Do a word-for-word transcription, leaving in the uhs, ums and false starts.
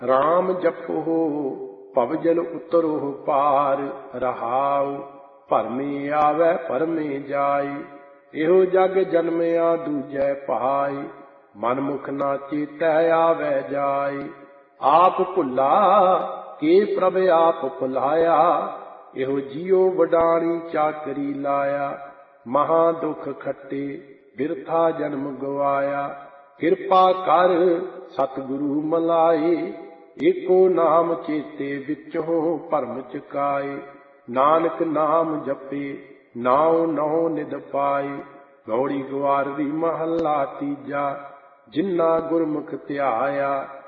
ਰਾਮ ਜਪੋ ਭਵਜਲ ਉਤਰੋ ਪਾਰ, ਰਹਾਉ ਭਰਮੇ ਆਵੈ ਭਰਮੇ ਜਾਈ। ਇਹੋ ਜਗ ਜਨਮਿਆ ਦੂਜੈ ਭਾਈ, ਮਨਮੁਖ ਨਾ ਚੇਤੈ ਆਵੈ ਜਾਈ। ਆਪ ਭੁੱਲਾ ਕੇ ਪ੍ਰਭ ਆਪ ਭੁਲਾਇਆ, ਇਹੋ ਜੀਉ ਵਡਾਣੀ ਚਾਕਰੀ ਲਾਇਆ। ਮਹਾ ਦੁਖ ਖੱਟੇ ਬਿਰਥਾ ਜਨਮ ਗਵਾਇਆ, ਕਿਰਪਾ ਕਰ ਸਤਿਗੁਰੂ ਮਲਾਏ। ਏਕੋ ਨਾਮ ਚੇਤੇ ਵਿੱਚੋਂ ਭਰਮ ਚੁਕਾਏ, ਨਾਨਕ ਨਾਮ ਜਪੇ ਨਾਉ ਨਹੁ ਨਿਧ ਪਾਏ। ਗੌੜੀ ਗਵਾਰਦੀ ਮਹੱਲਾ ਤੀਜਾ, ਜਿਨ੍ਹਾਂ ਗੁਰਮੁਖ ਧਿਆਇਆ